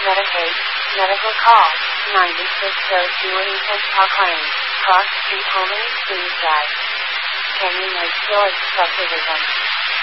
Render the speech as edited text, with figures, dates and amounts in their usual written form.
Medicaid, medical call, 9602 Intense Claim, Cross Street Homeland Suicide. Can you make storage subdivision?